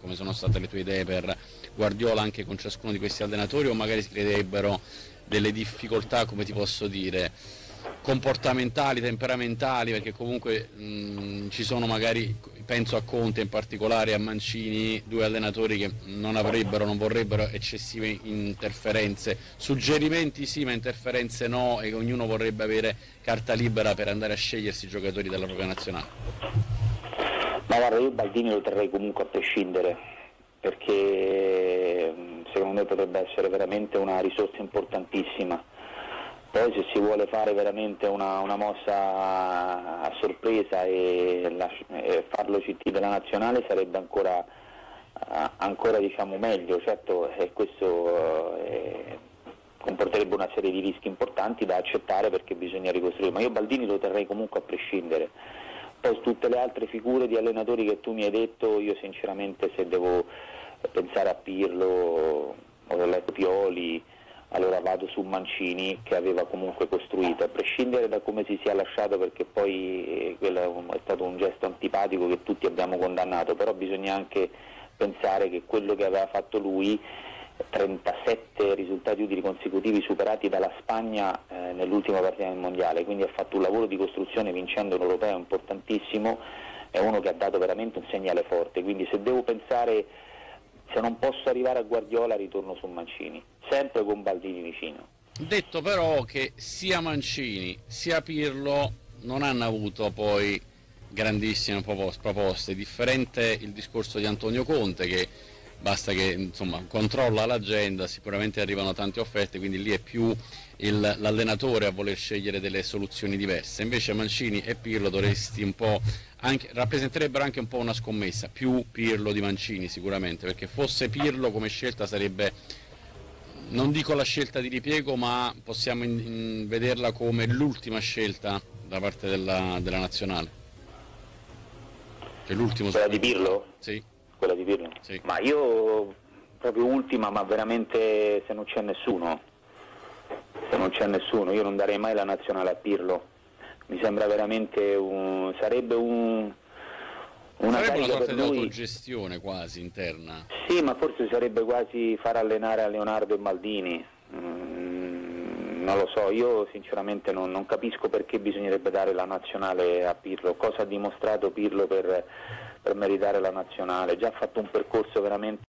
come sono state le tue idee per Guardiola anche con ciascuno di questi allenatori, o magari si creerebbero delle difficoltà, come ti posso dire, comportamentali, temperamentali, perché comunque ci sono magari, penso a Conte in particolare, a Mancini, due allenatori che non vorrebbero eccessive interferenze, suggerimenti sì ma interferenze no, e ognuno vorrebbe avere carta libera per andare a scegliersi i giocatori della propria nazionale. Ma guarda, io Baldini lo terrei comunque a prescindere, perché secondo me potrebbe essere veramente una risorsa importantissima. Poi se si vuole fare veramente una mossa a sorpresa e farlo CT della nazionale sarebbe ancora diciamo meglio, certo questo comporterebbe una serie di rischi importanti da accettare perché bisogna ricostruire, ma io Baldini lo terrei comunque a prescindere. Poi su tutte le altre figure di allenatori che tu mi hai detto, io sinceramente se devo pensare a Pirlo o Pioli, allora vado su Mancini, che aveva comunque costruito, a prescindere da come si sia lasciato, perché poi quello è stato un gesto antipatico che tutti abbiamo condannato, però bisogna anche pensare che quello che aveva fatto lui, 37 risultati utili consecutivi superati dalla Spagna nell'ultima partita del mondiale, quindi ha fatto un lavoro di costruzione vincendo un europeo importantissimo, è uno che ha dato veramente un segnale forte, quindi se devo pensare, se non posso arrivare a Guardiola ritorno su Mancini, sempre con Baldini vicino. Detto però che sia Mancini sia Pirlo non hanno avuto poi grandissime proposte, differente il discorso di Antonio Conte, che basta che insomma controlla l'agenda, sicuramente arrivano tante offerte, quindi lì è più l'allenatore a voler scegliere delle soluzioni diverse. Invece Mancini e Pirlo dovresti un po' rappresenterebbero anche un po' una scommessa, più Pirlo di Mancini sicuramente, perché fosse Pirlo come scelta sarebbe, non dico la scelta di ripiego, ma possiamo vederla come l'ultima scelta da parte della nazionale. Cioè l'ultimo. Quella di Pirlo? Sì. Quella di Pirlo? Sì. Ma io proprio ultima, ma veramente se non c'è nessuno, io non darei mai la nazionale a Pirlo. Mi sembra veramente sarebbe una sorta di autogestione quasi interna. Sì, ma forse sarebbe quasi far allenare a Leonardo e Maldini. Non lo so, io sinceramente non capisco perché bisognerebbe dare la nazionale a Pirlo, cosa ha dimostrato Pirlo per meritare la nazionale, già ha fatto un percorso veramente